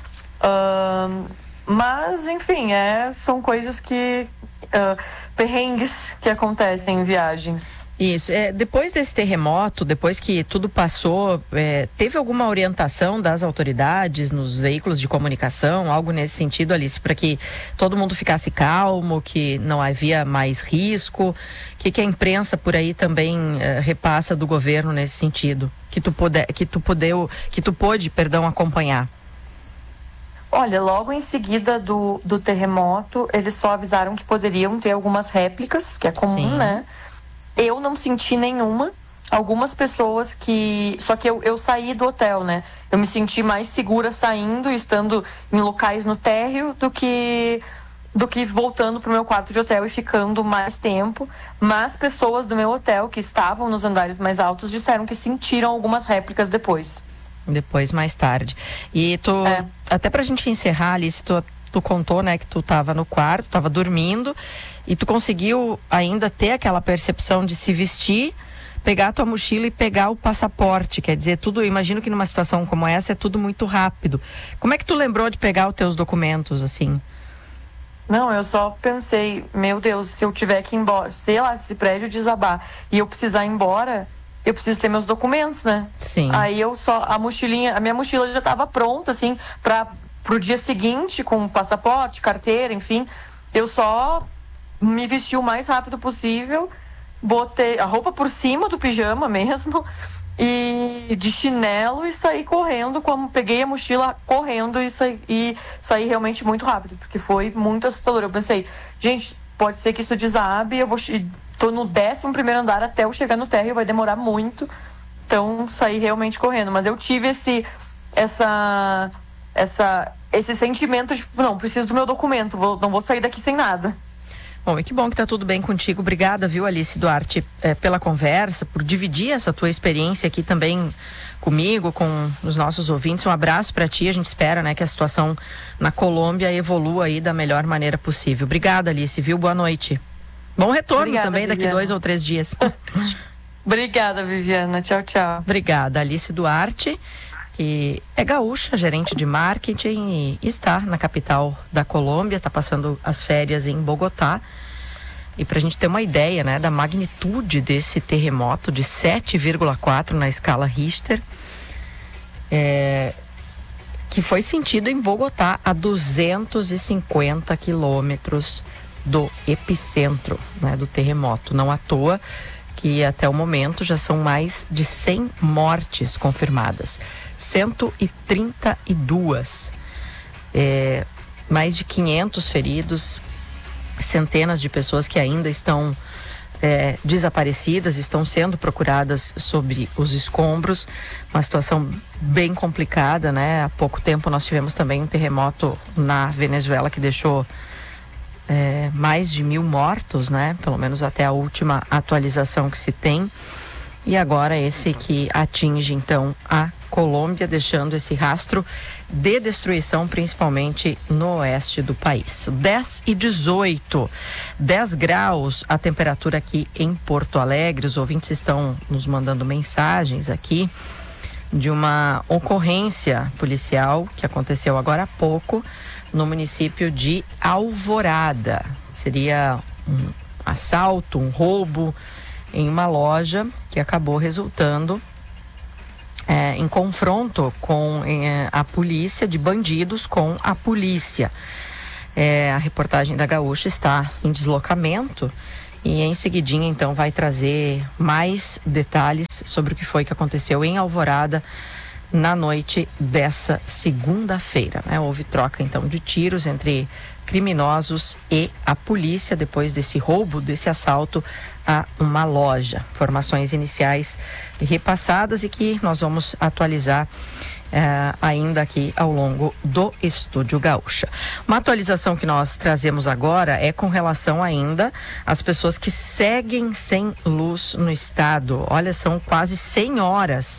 Uh, mas, enfim, é, são coisas que... Uh, perrengues que acontecem em viagens. Isso. É, depois desse terremoto, depois que tudo passou, é, teve alguma orientação das autoridades nos veículos de comunicação, algo nesse sentido, Alice, para que todo mundo ficasse calmo, que não havia mais risco? O que, que a imprensa por aí também é, repassa do governo nesse sentido? Que tu puder, que tu pudeu, que tu pôde, perdão, acompanhar? Olha, logo em seguida do, do terremoto, eles só avisaram que poderiam ter algumas réplicas, que é comum, Sim. né? Eu não senti nenhuma. Algumas pessoas que... Só que eu, eu saí do hotel, né? Eu me senti mais segura saindo, estando em locais no térreo, do que, do que voltando pro meu quarto de hotel e ficando mais tempo. Mas pessoas do meu hotel que estavam nos andares mais altos disseram que sentiram algumas réplicas depois. Depois, mais tarde. E tu, é. até pra gente encerrar, Alice, tu, tu contou, né, que tu tava no quarto, tava dormindo, e tu conseguiu ainda ter aquela percepção de se vestir, pegar a tua mochila e pegar o passaporte. Quer dizer, tudo, imagino que numa situação como essa é tudo muito rápido. Como é que tu lembrou de pegar os teus documentos, assim? Não, eu só pensei, meu Deus, se eu tiver que ir embora, sei lá, se esse prédio desabar e eu precisar ir embora, eu preciso ter meus documentos, né? Sim. Aí eu só, a mochilinha, a minha mochila já estava pronta, assim, para pro dia seguinte, com passaporte, carteira, enfim. Eu só me vesti o mais rápido possível, botei a roupa por cima do pijama mesmo, e de chinelo, e saí correndo, como peguei a mochila correndo e saí, e saí realmente muito rápido, porque foi muito assustador. Eu pensei, gente, pode ser que isso desabe, eu vou... Tô no décimo primeiro andar, até eu chegar no térreo vai demorar muito. Então, saí realmente correndo. Mas eu tive esse, essa, essa, esse sentimento de, não, preciso do meu documento, vou, não vou sair daqui sem nada. Bom, e que bom que tá tudo bem contigo. Obrigada, viu, Alice Duarte, é, pela conversa, por dividir essa tua experiência aqui também comigo, com os nossos ouvintes. Um abraço para ti. A gente espera, né, que a situação na Colômbia evolua aí da melhor maneira possível. Obrigada, Alice, viu? Boa noite. Bom retorno. Obrigada, também, Viviana. Daqui dois ou três dias. Obrigada, Viviana. Tchau, tchau. Obrigada, Alice Duarte, que é gaúcha, gerente de marketing e está na capital da Colômbia, está passando as férias em Bogotá. E para a gente ter uma ideia, né, da magnitude desse terremoto de sete vírgula quatro na escala Richter, é, que foi sentido em Bogotá a duzentos e cinquenta quilômetros do epicentro, né, do terremoto. Não à toa que até o momento já são mais de cem mortes confirmadas, cento e trinta e duas, é, mais de quinhentos feridos, centenas de pessoas que ainda estão é, desaparecidas, estão sendo procuradas sobre os escombros. Uma situação bem complicada, né? Há pouco tempo nós tivemos também um terremoto na Venezuela que deixou é, mais de mil mortos, né? Pelo menos até a última atualização que se tem. E agora esse que atinge então a Colômbia, deixando esse rastro de destruição, principalmente no oeste do país. dez e dezoito, dez graus a temperatura aqui em Porto Alegre. Os ouvintes estão nos mandando mensagens aqui de uma ocorrência policial que aconteceu agora há pouco no município de Alvorada. Seria um assalto, um roubo em uma loja que acabou resultando é, em confronto com é, a polícia, de bandidos com a polícia. É, a reportagem da Gaúcha está em deslocamento e em seguidinha então vai trazer mais detalhes sobre o que foi que aconteceu em Alvorada na noite dessa segunda-feira, né? Houve troca então de tiros entre criminosos e a polícia depois desse roubo, desse assalto a uma loja. Informações iniciais repassadas e que nós vamos atualizar eh, ainda aqui ao longo do Estúdio Gaúcha. Uma atualização que nós trazemos agora é com relação ainda às pessoas que seguem sem luz no estado. Olha, são quase cem horas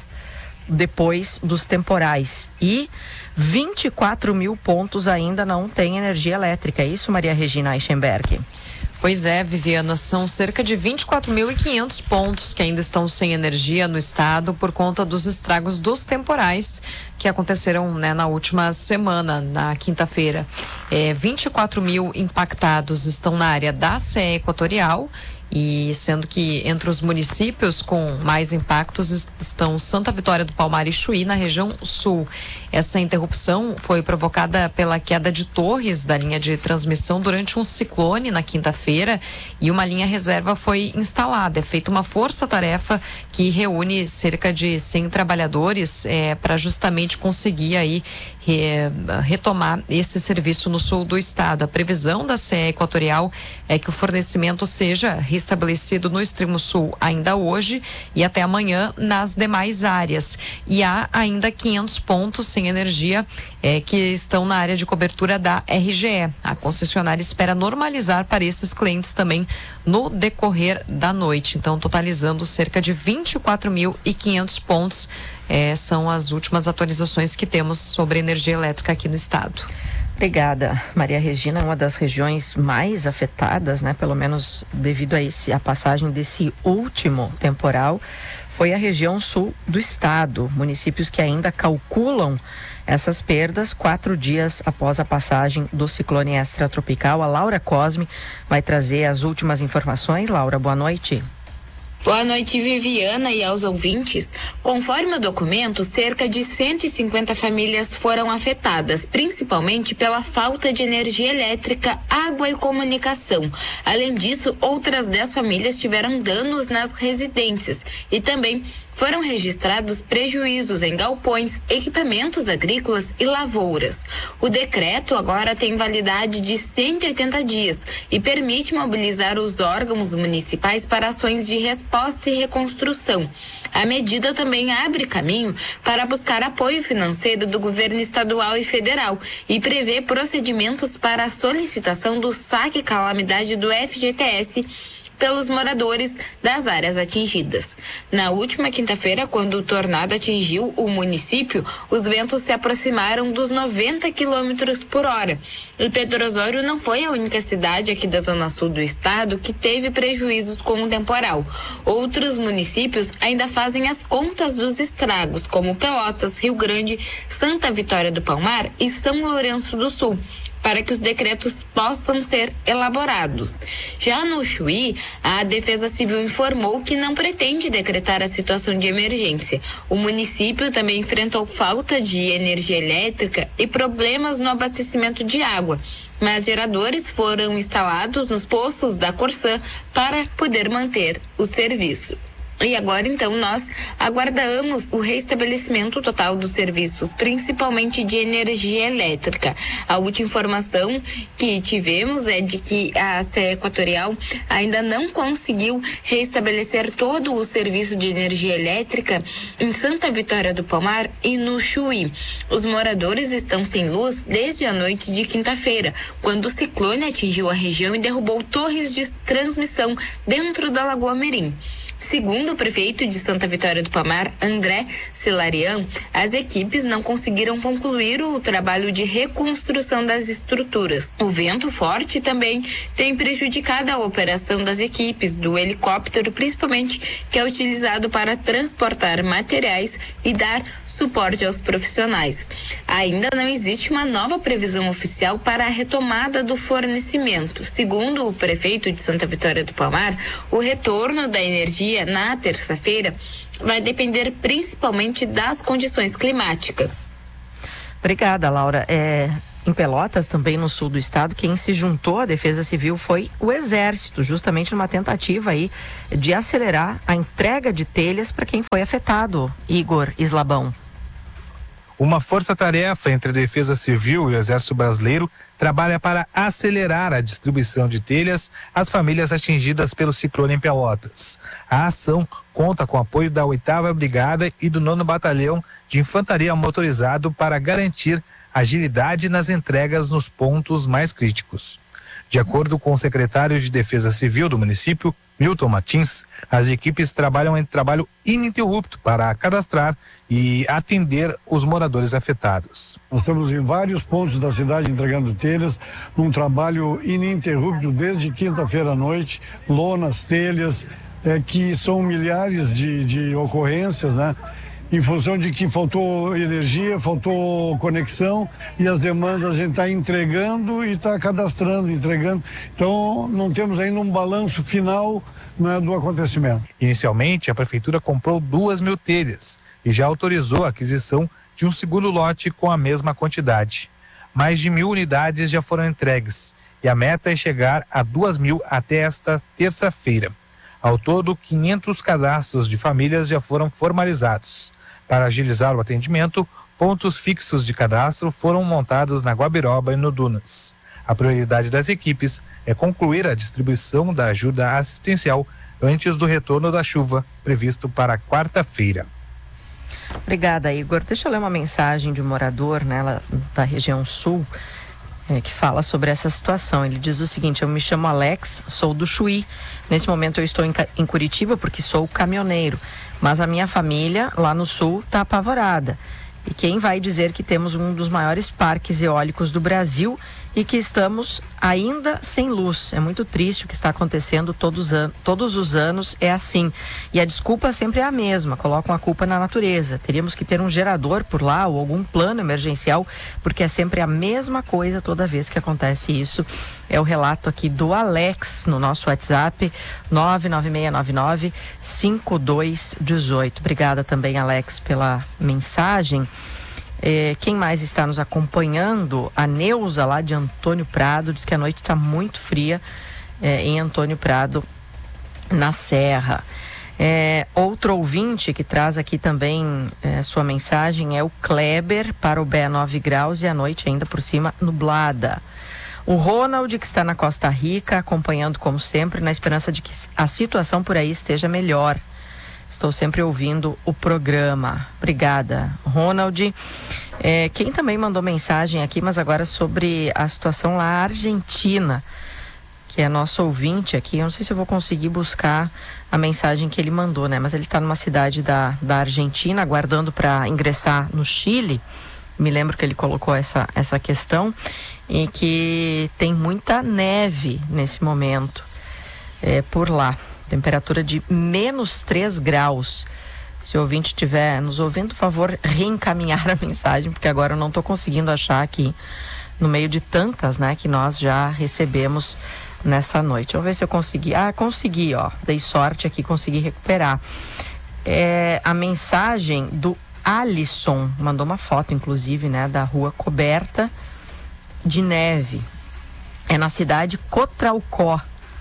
depois dos temporais e vinte e quatro mil pontos ainda não têm energia elétrica. É isso, Maria Regina Eichenberg? Pois é, Viviana, são cerca de vinte e quatro mil e quinhentos pontos que ainda estão sem energia no estado por conta dos estragos dos temporais que aconteceram, né, na última semana, na quinta-feira. É, vinte e quatro mil impactados estão na área da C E Equatorial, e sendo que entre os municípios com mais impactos estão Santa Vitória do Palmar e Chuí, na região sul. Essa interrupção foi provocada pela queda de torres da linha de transmissão durante um ciclone na quinta-feira e uma linha reserva foi instalada. É feita uma força-tarefa que reúne cerca de cem trabalhadores é, para justamente conseguir aí re, retomar esse serviço no sul do estado. A previsão da C E Equatorial é que o fornecimento seja restabelecido no extremo sul ainda hoje e até amanhã nas demais áreas. E há ainda quinhentos pontos sem energia é, que estão na área de cobertura da R G E. A concessionária espera normalizar para esses clientes também no decorrer da noite. Então, totalizando cerca de vinte e quatro mil e quinhentos pontos, é, são as últimas atualizações que temos sobre energia elétrica aqui no estado. Obrigada, Maria Regina. Uma das regiões mais afetadas, né, pelo menos devido a esse, a passagem desse último temporal, foi a região sul do estado. Municípios que ainda calculam essas perdas quatro dias após a passagem do ciclone extratropical. A Laura Cosme vai trazer as últimas informações. Laura, boa noite. Boa noite, Viviana, e aos ouvintes. Conforme o documento, cerca de cento e cinquenta famílias foram afetadas, principalmente pela falta de energia elétrica, água e comunicação. Além disso, outras dez famílias tiveram danos nas residências e também foram registrados prejuízos em galpões, equipamentos agrícolas e lavouras. O decreto agora tem validade de cento e oitenta dias e permite mobilizar os órgãos municipais para ações de resposta e reconstrução. A medida também abre caminho para buscar apoio financeiro do governo estadual e federal e prevê procedimentos para a solicitação do saque calamidade do F G T S pelos moradores das áreas atingidas. Na última quinta-feira, quando o tornado atingiu o município, os ventos se aproximaram dos noventa quilômetros por hora. E Pedro Osório não foi a única cidade aqui da zona sul do estado que teve prejuízos com o temporal. Outros municípios ainda fazem as contas dos estragos, como Pelotas, Rio Grande, Santa Vitória do Palmar e São Lourenço do Sul, para que os decretos possam ser elaborados. Já no Chuí, a Defesa Civil informou que não pretende decretar a situação de emergência. O município também enfrentou falta de energia elétrica e problemas no abastecimento de água, mas geradores foram instalados nos postos da Corsã para poder manter o serviço. E agora, então, nós aguardamos o restabelecimento total dos serviços, principalmente de energia elétrica. A última informação que tivemos é de que a C E Equatorial ainda não conseguiu restabelecer todo o serviço de energia elétrica em Santa Vitória do Palmar e no Chuí. Os moradores estão sem luz desde a noite de quinta-feira, quando o ciclone atingiu a região e derrubou torres de transmissão dentro da Lagoa Mirim. Segundo o prefeito de Santa Vitória do Palmar, André Celarian, as equipes não conseguiram concluir o trabalho de reconstrução das estruturas. O vento forte também tem prejudicado a operação das equipes do helicóptero, principalmente que é utilizado para transportar materiais e dar suporte aos profissionais. Ainda não existe uma nova previsão oficial para a retomada do fornecimento. Segundo o prefeito de Santa Vitória do Palmar, o retorno da energia na terça-feira vai depender principalmente das condições climáticas. Obrigada, Laura. É, em Pelotas, também no sul do estado, quem se juntou à Defesa Civil foi o Exército, justamente numa tentativa aí de acelerar a entrega de telhas para quem foi afetado. Igor Islabão. Uma força-tarefa entre a Defesa Civil e o Exército Brasileiro trabalha para acelerar a distribuição de telhas às famílias atingidas pelo ciclone em Pelotas. A ação conta com o apoio da oitava Brigada e do nono Batalhão de Infantaria Motorizado para garantir agilidade nas entregas nos pontos mais críticos. De acordo com o secretário de Defesa Civil do município, Milton Martins, as equipes trabalham em trabalho ininterrupto para cadastrar e atender os moradores afetados. Nós estamos em vários pontos da cidade entregando telhas, num trabalho ininterrupto desde quinta-feira à noite, lonas, telhas, é, que são milhares de, de ocorrências, né? Em função de que faltou energia, faltou conexão e as demandas a gente está entregando e está cadastrando, entregando. Então não temos ainda um balanço final, né, do acontecimento. Inicialmente, a prefeitura comprou duas mil telhas e já autorizou a aquisição de um segundo lote com a mesma quantidade. Mais de mil unidades já foram entregues e a meta é chegar a duas mil até esta terça-feira. Ao todo, quinhentos cadastros de famílias já foram formalizados. Para agilizar o atendimento, pontos fixos de cadastro foram montados na Guabiroba e no Dunas. A prioridade das equipes é concluir a distribuição da ajuda assistencial antes do retorno da chuva, previsto para quarta-feira. Obrigada, Igor. Deixa eu ler uma mensagem de um morador, né, lá da região sul, é, que fala sobre essa situação. Ele diz o seguinte: eu me chamo Alex, sou do Chuí. Nesse momento eu estou em, em Curitiba porque sou caminhoneiro, mas a minha família lá no sul está apavorada. E quem vai dizer que temos um dos maiores parques eólicos do Brasil e que estamos ainda sem luz? É muito triste o que está acontecendo todos, an- todos os anos, é assim. E a desculpa sempre é a mesma, colocam a culpa na natureza. Teríamos que ter um gerador por lá ou algum plano emergencial, porque é sempre a mesma coisa toda vez que acontece isso. É o relato aqui do Alex no nosso WhatsApp, nove nove seis nove nove cinco dois um oito. Obrigada também, Alex, pela mensagem. É, quem mais está nos acompanhando? A Neuza, lá de Antônio Prado, diz que a noite está muito fria é, em Antônio Prado, na Serra. É, outro ouvinte que traz aqui também é, sua mensagem é o Kleber, para o Bé nove graus e a noite ainda por cima nublada. O Ronald, que está na Costa Rica, acompanhando como sempre, na esperança de que a situação por aí esteja melhor. Estou sempre ouvindo o programa. Obrigada, Ronald. É, quem também mandou mensagem aqui, mas agora sobre a situação lá na Argentina, que é nosso ouvinte aqui. Eu não sei se eu vou conseguir buscar a mensagem que ele mandou, né? Mas ele está numa cidade da, da Argentina, aguardando para ingressar no Chile. Me lembro que ele colocou essa, essa questão, e que tem muita neve nesse momento é, por lá. Temperatura de menos três graus. Se o ouvinte estiver nos ouvindo, por favor, reencaminhar a mensagem, porque agora eu não estou conseguindo achar aqui, no meio de tantas, né, que nós já recebemos nessa noite. Vamos ver se eu consegui. Ah, consegui, ó. Dei sorte aqui, consegui recuperar. É, a mensagem do Alisson, mandou uma foto, inclusive, né, da rua coberta de neve. É na cidade Cotralcó,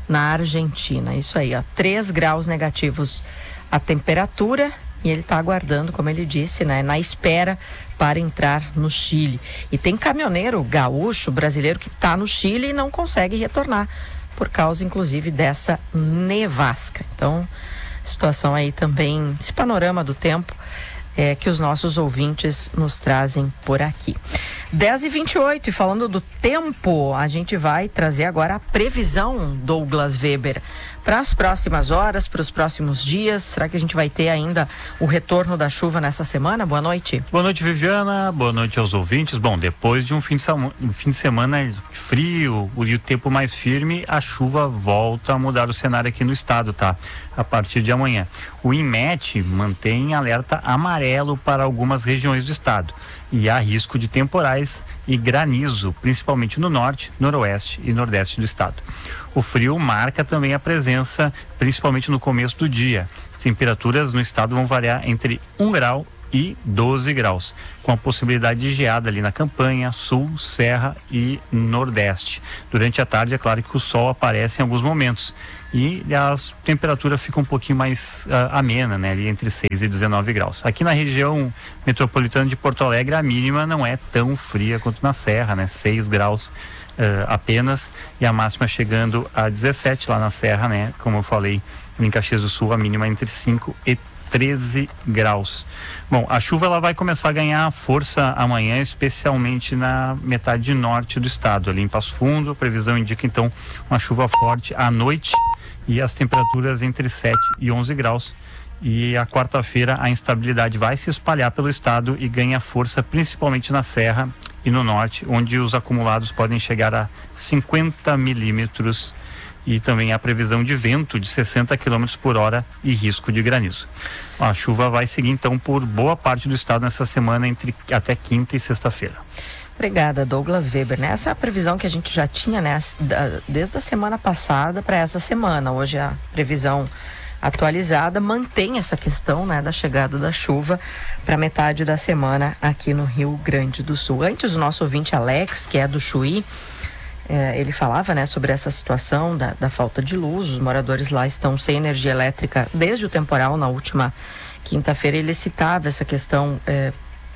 na Argentina. Isso aí, ó, três graus negativos a temperatura e ele está aguardando, como ele disse, né, na espera para entrar no Chile. E tem caminhoneiro gaúcho brasileiro que está no Chile e não consegue retornar por causa, inclusive, dessa nevasca. Então, situação aí também, esse panorama do tempo é, que os nossos ouvintes nos trazem por aqui. dez e vinte e oito, e falando do tempo, a gente vai trazer agora a previsão, Douglas Weber, para as próximas horas, para os próximos dias. Será que a gente vai ter ainda o retorno da chuva nessa semana? Boa noite. Boa noite, Viviana. Boa noite aos ouvintes. Bom, depois de um fim de, um fim de semana frio e o tempo mais firme, a chuva volta a mudar o cenário aqui no estado, tá? A partir de amanhã. O INMET mantém alerta amarelo para algumas regiões do estado e há risco de temporais e granizo, principalmente no norte, noroeste e nordeste do estado. O frio marca também a presença, principalmente no começo do dia. As temperaturas no estado vão variar entre um grau e doze graus, com a possibilidade de geada ali na campanha, sul, serra e nordeste. Durante a tarde, é claro que o sol aparece em alguns momentos e a temperatura fica um pouquinho mais uh, amena, né, ali entre seis e dezenove graus. Aqui na região metropolitana de Porto Alegre, a mínima não é tão fria quanto na serra, né, seis graus uh, apenas, e a máxima chegando a dezessete lá na serra, né, como eu falei, em Caxias do Sul, a mínima entre cinco e treze graus. Bom, a chuva ela vai começar a ganhar força amanhã, especialmente na metade norte do estado, ali em Passo Fundo. A previsão indica então uma chuva forte à noite e as temperaturas entre sete e onze graus. E a quarta-feira a instabilidade vai se espalhar pelo estado e ganha força principalmente na serra e no norte, onde os acumulados podem chegar a cinquenta milímetros. E também há previsão de vento de sessenta quilômetros por hora e risco de granizo. A chuva vai seguir então por boa parte do estado nessa semana, entre até quinta e sexta-feira. Obrigada, Douglas Weber. Né? Essa é a previsão que a gente já tinha, né, desde a semana passada para essa semana. Hoje a previsão atualizada mantém essa questão, né, da chegada da chuva para metade da semana aqui no Rio Grande do Sul. Antes, o nosso ouvinte Alex, que é do Chuí, É, ele falava, né, sobre essa situação da, da falta de luz. Os moradores lá estão sem energia elétrica desde o temporal na última quinta-feira. Ele citava essa questão é,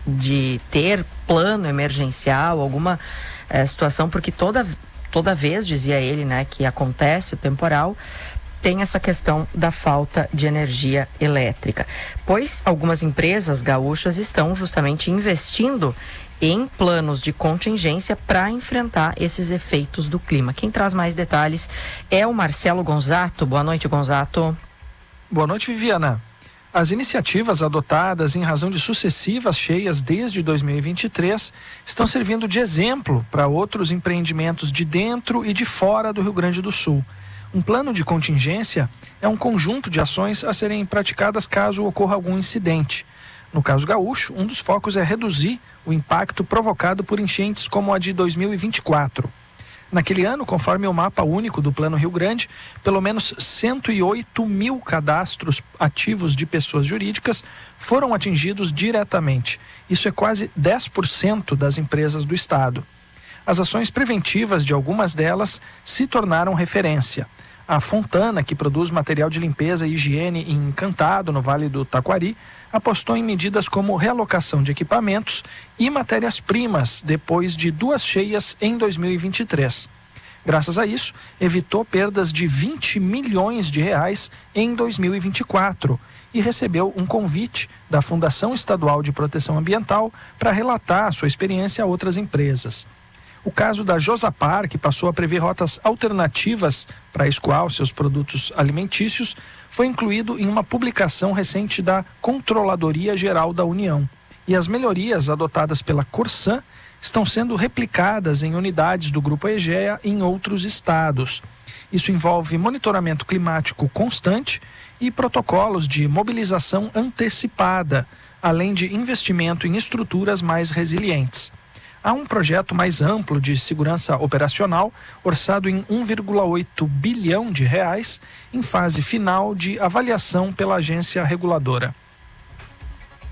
de ter plano emergencial, alguma é, situação, porque toda, toda vez, dizia ele, né, que acontece o temporal, tem essa questão da falta de energia elétrica. Pois algumas empresas gaúchas estão justamente investindo em planos de contingência para enfrentar esses efeitos do clima. Quem traz mais detalhes é o Marcelo Gonzato. Boa noite, Gonzato. Boa noite, Viviana. As iniciativas adotadas em razão de sucessivas cheias desde dois mil e vinte e três estão servindo de exemplo para outros empreendimentos de dentro e de fora do Rio Grande do Sul. Um plano de contingência é um conjunto de ações a serem praticadas caso ocorra algum incidente. No caso gaúcho, um dos focos é reduzir o impacto provocado por enchentes como a de dois mil e vinte e quatro. Naquele ano, conforme o mapa único do Plano Rio Grande, pelo menos cento e oito mil cadastros ativos de pessoas jurídicas foram atingidos diretamente. Isso é quase dez por cento das empresas do estado. As ações preventivas de algumas delas se tornaram referência. A Fontana, que produz material de limpeza e higiene em Encantado, no Vale do Taquari, apostou em medidas como realocação de equipamentos e matérias-primas depois de duas cheias em dois mil e vinte e três. Graças a isso, evitou perdas de vinte milhões de reais em dois mil e vinte e quatro e recebeu um convite da Fundação Estadual de Proteção Ambiental para relatar a sua experiência a outras empresas. O caso da Josapar, que passou a prever rotas alternativas para escoar os seus produtos alimentícios, foi incluído em uma publicação recente da Controladoria Geral da União. E as melhorias adotadas pela Corsan estão sendo replicadas em unidades do Grupo Egea em outros estados. Isso envolve monitoramento climático constante e protocolos de mobilização antecipada, além de investimento em estruturas mais resilientes. Há um projeto mais amplo de segurança operacional, orçado em um vírgula oito bilhão de reais, em fase final de avaliação pela agência reguladora.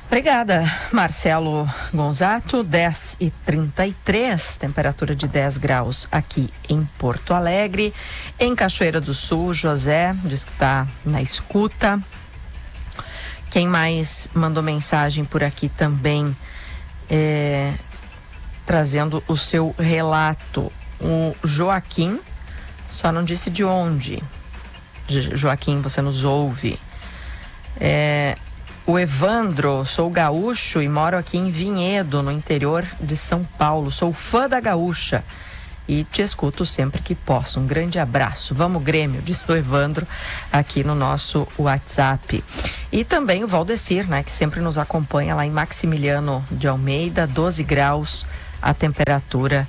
Obrigada, Marcelo Gonzato. Dez e trinta e três, temperatura de dez graus aqui em Porto Alegre. Em Cachoeira do Sul, José diz que está na escuta. Quem mais mandou mensagem por aqui também, é, trazendo o seu relato? O Joaquim, só não disse de onde. Joaquim, você nos ouve. É... O Evandro, sou gaúcho e moro aqui em Vinhedo, no interior de São Paulo. Sou fã da Gaúcha e te escuto sempre que posso. Um grande abraço. Vamos, Grêmio, disse o Evandro aqui no nosso WhatsApp. E também o Valdecir, né, que sempre nos acompanha lá em Maximiliano de Almeida, doze graus a temperatura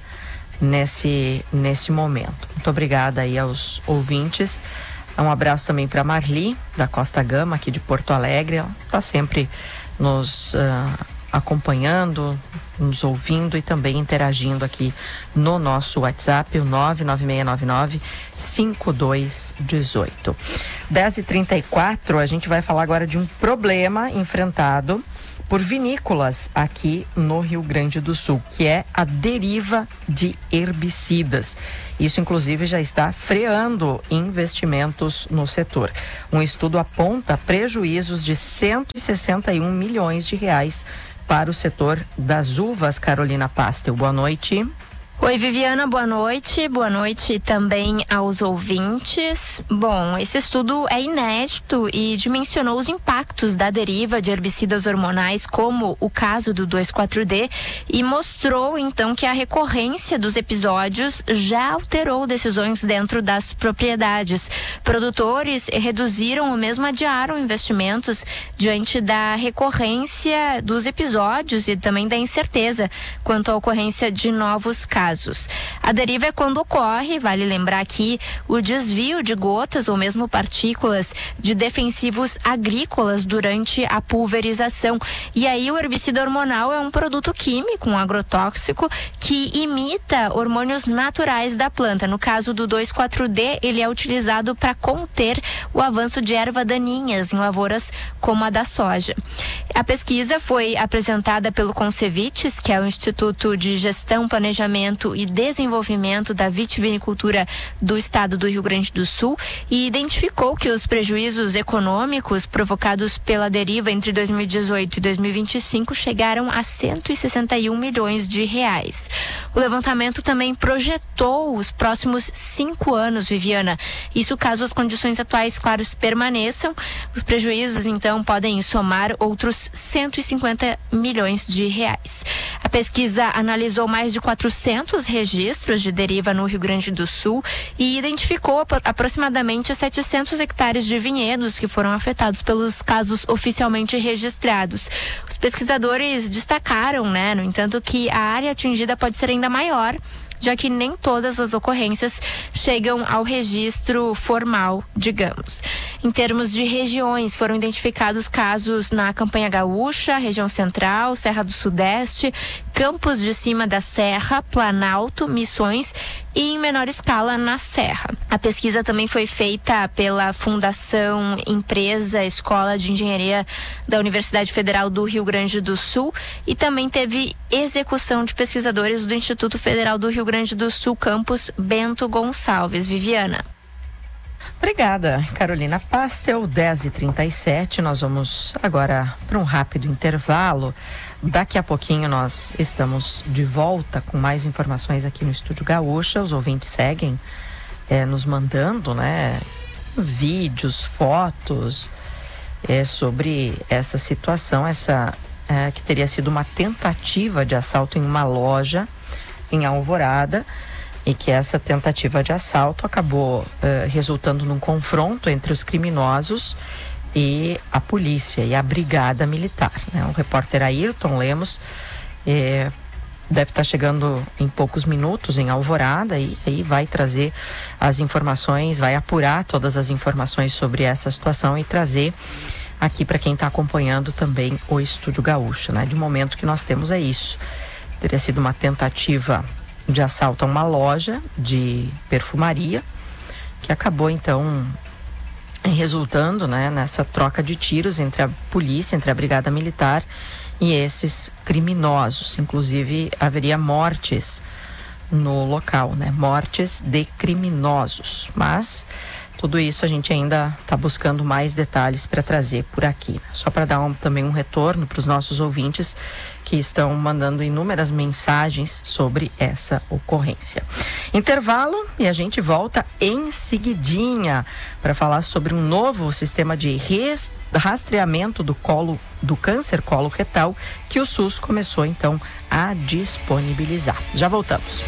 nesse, nesse momento. Muito obrigada aí aos ouvintes. Um abraço também para Marli, da Costa Gama, aqui de Porto Alegre. Ela está sempre nos uh, acompanhando, nos ouvindo e também interagindo aqui no nosso WhatsApp, o nove nove seis nove nove cinco dois um oito. dez e trinta e quatro, a gente vai falar agora de um problema enfrentado por vinícolas aqui no Rio Grande do Sul, que é a deriva de herbicidas. Isso, inclusive, já está freando investimentos no setor. Um estudo aponta prejuízos de cento e sessenta e um milhões de reais para o setor das uvas. Carolina Pastel, boa noite. Oi, Viviana, boa noite. Boa noite também aos ouvintes. Bom, esse estudo é inédito e dimensionou os impactos da deriva de herbicidas hormonais, como o caso do dois quatro D, e mostrou então que a recorrência dos episódios já alterou decisões dentro das propriedades. Produtores reduziram ou mesmo adiaram investimentos diante da recorrência dos episódios e também da incerteza quanto à ocorrência de novos casos. A deriva é quando ocorre, vale lembrar aqui, o desvio de gotas ou mesmo partículas de defensivos agrícolas durante a pulverização. E aí o herbicida hormonal é um produto químico, um agrotóxico, que imita hormônios naturais da planta. No caso do dois quatro D, ele é utilizado para conter o avanço de erva daninhas em lavouras como a da soja. A pesquisa foi apresentada pelo Concevites, que é o Instituto de Gestão, Planejamento e Desenvolvimento da Vitivinicultura do Estado do Rio Grande do Sul, e identificou que os prejuízos econômicos provocados pela deriva entre dois mil e dezoito e dois mil e vinte e cinco chegaram a cento e sessenta e um milhões de reais. O levantamento também projetou os próximos cinco anos, Viviana. Isso caso as condições atuais, claro, permaneçam. Os prejuízos, então, podem somar outros cento e cinquenta milhões de reais. A pesquisa analisou mais de quatrocentos registros de deriva no Rio Grande do Sul e identificou aproximadamente setecentos hectares de vinhedos que foram afetados pelos casos oficialmente registrados. Os pesquisadores destacaram, né, no entanto, que a área atingida pode ser ainda maior, já que nem todas as ocorrências chegam ao registro formal, digamos. Em termos de regiões, foram identificados casos na Campanha Gaúcha, região central, Serra do Sudeste, Campos de Cima da Serra, Planalto, Missões e em menor escala na Serra. A pesquisa também foi feita pela Fundação Empresa Escola de Engenharia da Universidade Federal do Rio Grande do Sul e também teve execução de pesquisadores do Instituto Federal do Rio Grande do Sul, campus Bento Gonçalves. Viviana. Obrigada, Carolina Pastel. dez e trinta e sete, nós vamos agora para um rápido intervalo. Daqui a pouquinho nós estamos de volta com mais informações aqui no Estúdio Gaúcha. Os ouvintes seguem é, nos mandando, né, vídeos, fotos é, sobre essa situação, essa é, que teria sido uma tentativa de assalto em uma loja em Alvorada, e que essa tentativa de assalto acabou uh, resultando num confronto entre os criminosos e a polícia e a brigada militar, né? O repórter Ayrton Lemos eh, deve estar chegando em poucos minutos em Alvorada e aí vai trazer as informações, vai apurar todas as informações sobre essa situação e trazer aqui para quem está acompanhando também o Estúdio Gaúcho, né? De momento que nós temos é isso. Teria sido uma tentativa de assalto a uma loja de perfumaria, que acabou então resultando, né, nessa troca de tiros entre a polícia, entre a Brigada Militar e esses criminosos. Inclusive, haveria mortes no local, né? Mortes de criminosos. Mas tudo isso a gente ainda está buscando mais detalhes para trazer por aqui. Só para dar um, também um retorno para os nossos ouvintes que estão mandando inúmeras mensagens sobre essa ocorrência. Intervalo e a gente volta em seguidinha para falar sobre um novo sistema de res, rastreamento do colo do câncer colo-retal que o SUS começou então a disponibilizar. Já voltamos.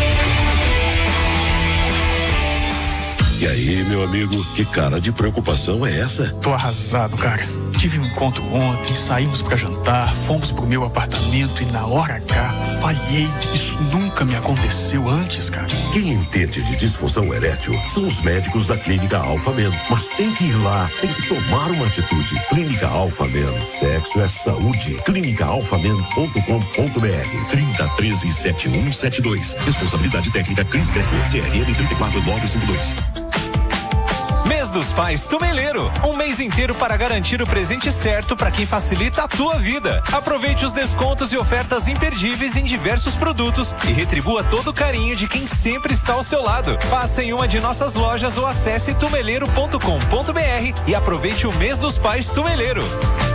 E aí, meu amigo, que cara de preocupação é essa? Tô arrasado, cara. Tive um encontro ontem, saímos pra jantar, fomos pro meu apartamento e na hora H, falhei. Isso nunca me aconteceu antes, cara. Quem entende de disfunção erétil são os médicos da Clínica Alpha Men. Mas tem que ir lá, tem que tomar uma atitude. Clínica Alpha Men, sexo é saúde. clínica alpha men ponto com ponto b r trinta, treze, setenta e um setenta e dois. Responsabilidade técnica Cris Greco, C R M trinta e quatro nove cinquenta e dois. Mês dos Pais Tumeleiro, um mês inteiro para garantir o presente certo para quem facilita a tua vida. Aproveite os descontos e ofertas imperdíveis em diversos produtos e retribua todo o carinho de quem sempre está ao seu lado. Passe em uma de nossas lojas ou acesse tumeleiro ponto com ponto b r e aproveite o Mês dos Pais Tumeleiro.